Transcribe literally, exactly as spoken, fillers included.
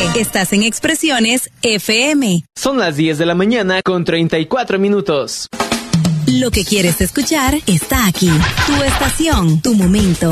Estás en Expresiones F M. Son las diez de la mañana con treinta y cuatro minutos. Lo que quieres escuchar está aquí. Tu estación, tu momento.